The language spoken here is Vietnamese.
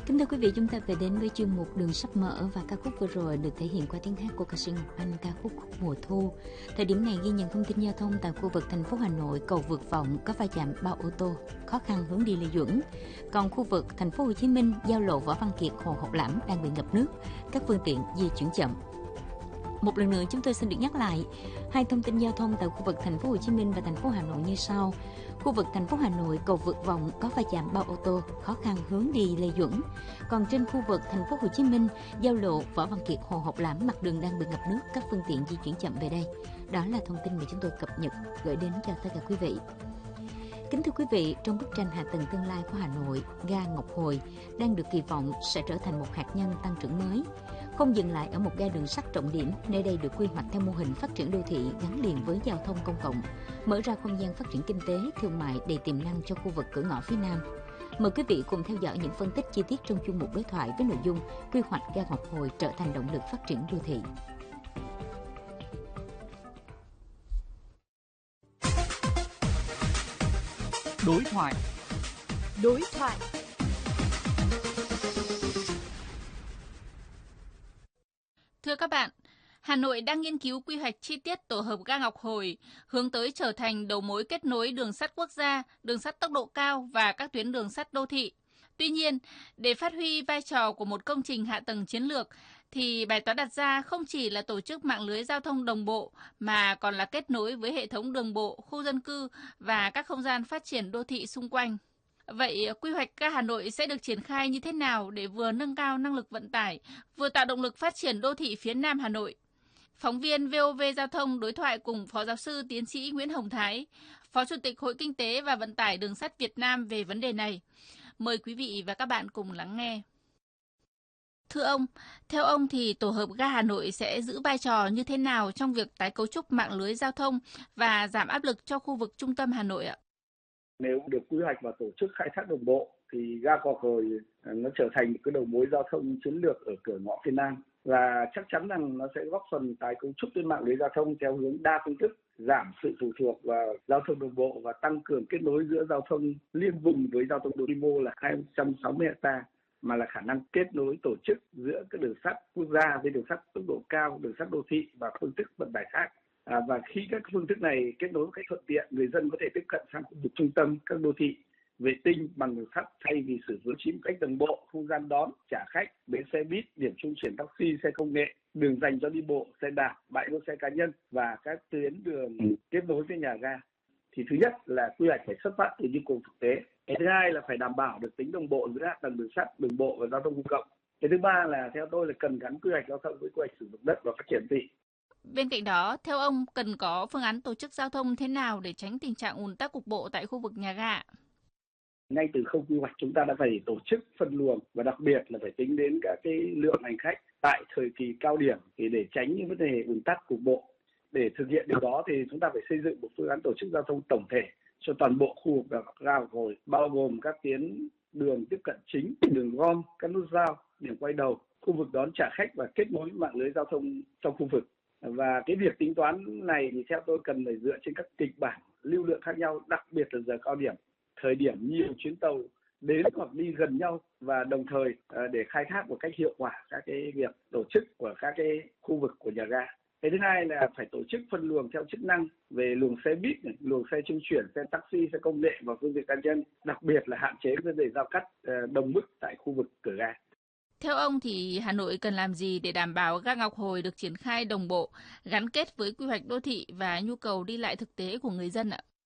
Kính thưa quý vị, chúng ta về đến với chuyên mục Đường sắp mở và ca khúc vừa rồi được thể hiện qua tiếng hát của ca sĩ Ngọc Anh, ca khúc Mùa Thu. Thời điểm này ghi nhận thông tin giao thông tại khu vực thành phố Hà Nội, cầu Vượt Vọng có va chạm 3 ô tô, khó khăn hướng đi Lê Duẩn. Còn khu vực thành phố Hồ Chí Minh, giao lộ Võ Văn Kiệt, Hồ Học Lãm đang bị ngập nước, các phương tiện di chuyển chậm. Một lần nữa chúng tôi xin được nhắc lại hai thông tin giao thông tại khu vực thành phố Hồ Chí Minh và thành phố Hà Nội như sau. Khu vực thành phố Hà Nội, cầu Vượt Vọng có va chạm 3 ô tô, khó khăn hướng đi Lê Duẩn. Còn trên khu vực thành phố Hồ Chí Minh, giao lộ Võ Văn Kiệt, Hồ Học Lãm mặt đường đang bị ngập nước, các phương tiện di chuyển chậm về đây. Đó là thông tin mà chúng tôi cập nhật gửi đến cho tất cả quý vị. Kính thưa quý vị, trong bức tranh hạ tầng tương lai của Hà Nội, ga Ngọc Hồi đang được kỳ vọng sẽ trở thành một hạt nhân tăng trưởng mới. Không dừng lại ở một ga đường sắt trọng điểm, nơi đây được quy hoạch theo mô hình phát triển đô thị gắn liền với giao thông công cộng, mở ra không gian phát triển kinh tế, thương mại đầy tiềm năng cho khu vực cửa ngõ phía Nam. Mời quý vị cùng theo dõi những phân tích chi tiết trong chuyên mục đối thoại với nội dung quy hoạch ga Ngọc Hồi trở thành động lực phát triển đô thị. Đối thoại. Thưa các bạn, Hà Nội đang nghiên cứu quy hoạch chi tiết tổ hợp ga Ngọc Hồi, hướng tới trở thành đầu mối kết nối đường sắt quốc gia, đường sắt tốc độ cao và các tuyến đường sắt đô thị. Tuy nhiên, để phát huy vai trò của một công trình hạ tầng chiến lược, thì bài toán đặt ra không chỉ là tổ chức mạng lưới giao thông đồng bộ, mà còn là kết nối với hệ thống đường bộ, khu dân cư và các không gian phát triển đô thị xung quanh. Vậy quy hoạch ga Hà Nội sẽ được triển khai như thế nào để vừa nâng cao năng lực vận tải, vừa tạo động lực phát triển đô thị phía Nam Hà Nội? Phóng viên VOV Giao thông đối thoại cùng Phó Giáo sư Tiến sĩ Nguyễn Hồng Thái, Phó Chủ tịch Hội Kinh tế và Vận tải Đường sắt Việt Nam về vấn đề này. Mời quý vị và các bạn cùng lắng nghe. Thưa ông, theo ông thì tổ hợp ga Hà Nội sẽ giữ vai trò như thế nào trong việc tái cấu trúc mạng lưới giao thông và giảm áp lực cho khu vực trung tâm Hà Nội ạ? Nếu được quy hoạch và tổ chức khai thác đồng bộ thì ga Ngọc Hồi nó trở thành một cái đầu mối giao thông chiến lược ở cửa ngõ phía Nam, và chắc chắn rằng nó sẽ góp phần tái cấu trúc cái mạng lưới giao thông theo hướng đa phương thức, giảm sự phụ thuộc vào giao thông đồng bộ và tăng cường kết nối giữa giao thông liên vùng với giao thông quy mô là 260 ha, mà là khả năng kết nối tổ chức giữa các đường sắt quốc gia với đường sắt tốc độ cao, đường sắt đô thị và phương thức vận tải khác. Và khi các phương thức này kết nối một cách thuận tiện, người dân có thể tiếp cận sang khu vực trung tâm các đô thị vệ tinh bằng đường sắt thay vì sử dụng một cách đồng bộ, không gian đón trả khách, bến xe buýt, điểm trung chuyển taxi, xe công nghệ, đường dành cho đi bộ, xe đạp, bãi đỗ xe cá nhân và các tuyến đường kết nối với nhà ga. Thì thứ nhất là quy hoạch phải xuất phát từ nhu cầu thực tế. Cái thứ hai là phải đảm bảo được tính đồng bộ giữa hạ tầng đường sắt, đường bộ và giao thông công cộng. Cái thứ ba là theo tôi là cần gắn quy hoạch giao thông với quy hoạch sử dụng đất và phát triển thị. Bên cạnh đó, theo ông, cần có phương án tổ chức giao thông thế nào để tránh tình trạng ùn tắc cục bộ tại khu vực nhà ga? Ngay từ khâu quy hoạch chúng ta đã phải tổ chức phân luồng và đặc biệt là phải tính đến các cái lượng hành khách tại thời kỳ cao điểm để tránh những vấn đề ùn tắc cục bộ. Để thực hiện điều đó thì chúng ta phải xây dựng một phương án tổ chức giao thông tổng thể cho toàn bộ khu vực ga Ngọc Hồi, bao gồm các tuyến đường tiếp cận chính, đường gom, các nút giao, điểm quay đầu, khu vực đón trả khách và kết nối mạng lưới giao thông trong khu vực. Và cái việc tính toán này thì theo tôi cần phải dựa trên các kịch bản lưu lượng khác nhau, đặc biệt là giờ cao điểm, thời điểm nhiều chuyến tàu đến hoặc đi gần nhau, và đồng thời để khai thác một cách hiệu quả các cái việc tổ chức của các cái khu vực của nhà ga. Cái thứ hai là phải tổ chức phân luồng theo chức năng về luồng xe buýt, luồng xe trung chuyển, xe taxi, xe công nghệ và phương tiện cá nhân, đặc biệt là hạn chế vấn đề giao cắt đồng mức tại khu vực cửa ga. Theo ông thì Hà Nội cần làm gì để đảm bảo ga Ngọc Hồi được triển khai đồng bộ, gắn kết với quy hoạch đô thị và nhu cầu đi lại thực tế của người dân ạ?